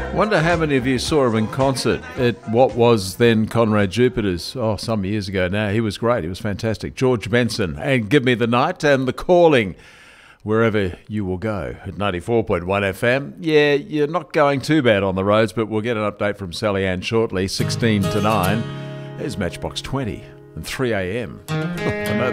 Wonder how many of you saw him in concert at what was then Conrad Jupiter's, some years ago now. He was great. He was fantastic. George Benson and Give Me the Night and The Calling, wherever you will go at 94.1 FM. Yeah, you're not going too bad on the roads, but we'll get an update from Sally Ann shortly, 16 to 9. There's Matchbox 20 and 3 a.m. I know